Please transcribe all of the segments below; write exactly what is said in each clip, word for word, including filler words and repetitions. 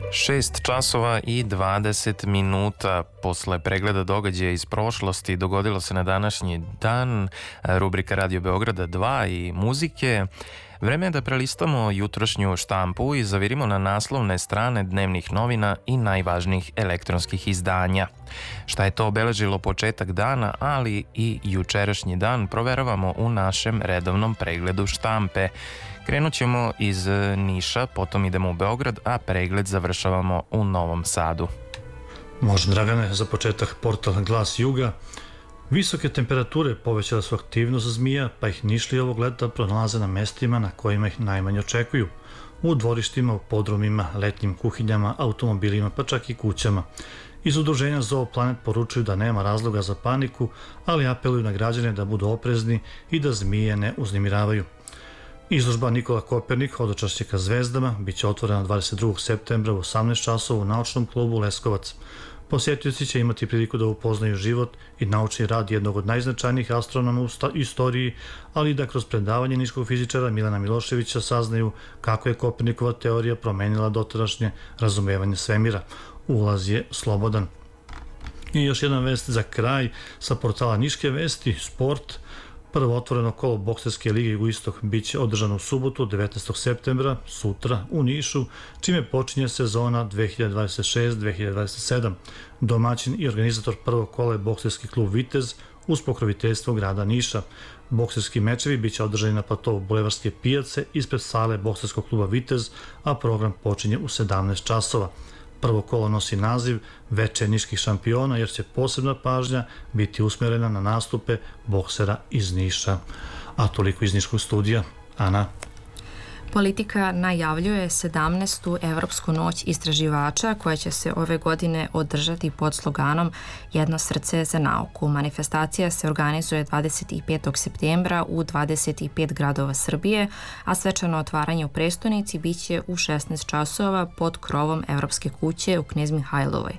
Šest časova i dvadeset minuta posle pregleda događaja iz prošlosti dogodilo se na današnji dan rubrika Radio Beograda dva i muzike. Vreme je da prelistamo jutrošnju štampu i zavirimo na naslovne strane dnevnih novina i najvažnijih elektronskih izdanja. Šta je to obeležilo početak dana, ali i jučerašnji dan, proveravamo u našem redovnom pregledu štampe. Krenut ćemo iz Niša, potom idemo u Beograd, a pregled završavamo u Novom Sadu. Može, Dragane, za početak portal Glas Juga. Visoke temperature povećale su aktivnost zmija, pa ih Nišlije ovog leta pronalaze na mestima na kojima ih najmanje očekuju. U dvorištima, u podrumima, letnjim kuhinjama, automobilima, pa čak i kućama. Iz udruženja Zooplanet poručuju da nema razloga za paniku, ali apeluju na građane da budu oprezni i da zmije ne uznemiravaju. Izložba Nikola Kopernik, hodočašće ka zvezdama, bit će otvorena dvadeset drugog septembra u osamnaest časova u naučnom klubu Leskovac. Posjetioci će imati priliku da upoznaju život i naučni rad jednog od najznačajnijih astronoma u istoriji, ali i da kroz predavanje niškog fizičara Milana Miloševića saznaju kako je Kopernikova teorija promenila dotadašnje razumevanje svemira. Ulaz je slobodan. I još jedna vest za kraj sa portala Niške vesti, sport. Prvo otvoreno kolo bokserske lige Jugoistok biće održano u subotu devetnaestog septembra, sutra u Nišu, čime počinje sezona dve hiljade dvadeset šest dve hiljade dvadeset sedam. Domaćin i organizator prvog kola je bokserski klub Vitez uz pokroviteljstvo grada Niša. Bokserski mečevi biće održani na platovu Bulevarske pijace ispred sale bokserskog kluba Vitez, a program počinje u sedamnaest časova. Prvo kolo nosi naziv Veče niških šampiona, jer će posebna pažnja biti usmjerena na nastupe boksera iz Niša. A toliko iz Niškog studija. Ana? Politika najavljuje sedamnaestu Evropsku noć istraživača koja će se ove godine održati pod sloganom Jedno srce za nauku. Manifestacija se organizuje dvadeset petog septembra u dvadeset pet gradova Srbije, a svečano otvaranje u prestonici biće u šesnaest časova pod krovom Evropske kuće u Knez Mihajlovoj.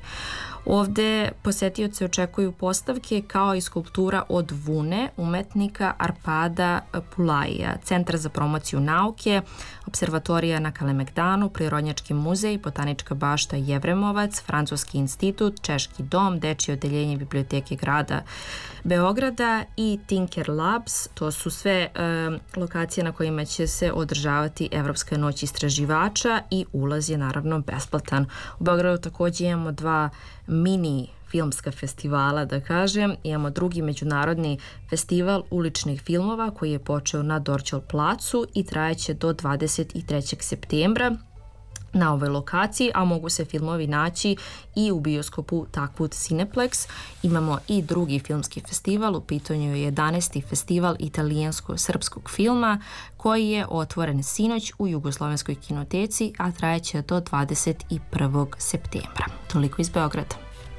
Ovde posetioce očekuju postavke kao i skulptura od vune umetnika Arpada Pulajija, Centar za promociju nauke, observatorija na Kalemegdanu, Prirodnjački muzej, Botanička bašta Jevremovac, Francuski institut, Češki dom, Dečije odeljenje biblioteke grada Beograda i Tinker Labs. To su sve e, lokacije na kojima će se održavati Evropska noć istraživača i ulaz je naravno besplatan. U Beogradu također imamo dva mini filmska festivala, da kažem. Imamo drugi međunarodni festival uličnih filmova koji je počeo na Dorćol placu i trajeće do dvadeset trećeg septembra na ovoj lokaciji, a mogu se filmovi naći i u bioskopu Takvud Cineplex. Imamo i drugi filmski festival, u pitanju je jedanaesti festival italijansko-srpskog filma koji je otvoren sinoć u Jugoslovenskoj kinoteci, a trajeće do dvadeset prvog septembra. Toliko iz Beograda.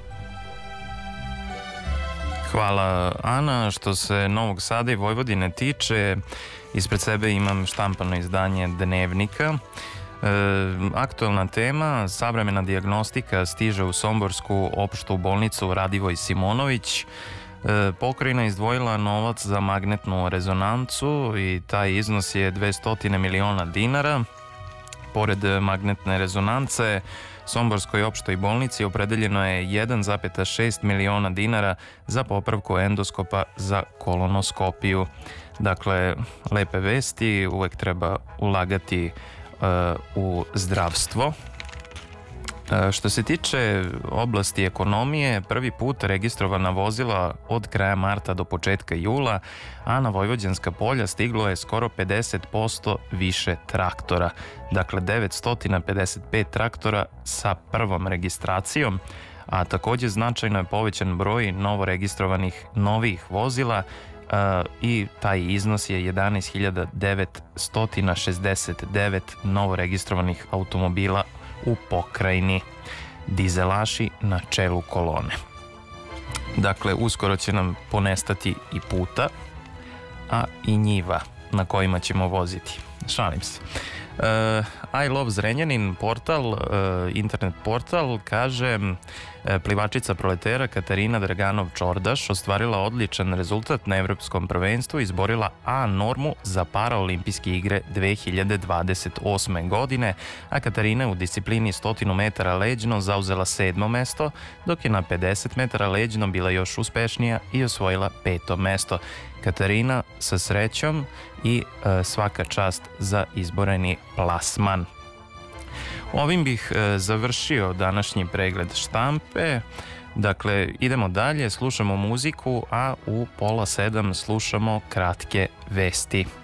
Hvala, Ana. Što se Novog Sada i Vojvodine tiče, ispred sebe imam štampano izdanje Dnevnika. E, aktualna tema, savremena dijagnostika stiže u somborsku opštu bolnicu Radivoj Simonović. E, pokrajina izdvojila novac za magnetnu rezonancu i taj iznos je dvesta miliona dinara. Pored magnetne rezonance, Somborskoj opštoj bolnici opredeljeno je jedan zarez šest miliona dinara za popravku endoskopa za kolonoskopiju. Dakle, lepe vesti, uvek treba ulagati uh, u zdravstvo. Uh, što se tiče oblasti ekonomije, prvi put registrovana vozila od kraja marta do početka jula, a na vojvođanska polja stiglo je skoro pedeset posto više traktora. Dakle, devetsto pedeset pet traktora sa prvom registracijom, a također značajno je povećan broj novo registrovanih novih vozila uh, i taj iznos je jedanaest hiljada devetsto šezdeset devet novo registrovanih automobila u pokrajini, dizelaši na čelu kolone. Dakle, uskoro će nam ponestati i puta, a i njiva na kojima ćemo voziti. Šalim se. I Love Zrenjanin portal, internet portal, kaže plivačica proletera Katarina Draganov-Čordaš ostvarila odličan rezultat na evropskom prvenstvu i izborila A normu za paraolimpijske igre dve hiljade dvadeset osme godine, a Katarina u disciplini stotinu metara leđno zauzela sedmo mesto, dok je na pedeset metara leđno bila još uspešnija i osvojila peto mesto. Katarina, sa srećom i e, svaka čast za izboreni plasman. Ovim bih e, završio današnji pregled štampe. Dakle, idemo dalje, slušamo muziku, a u pola sedam slušamo kratke vesti.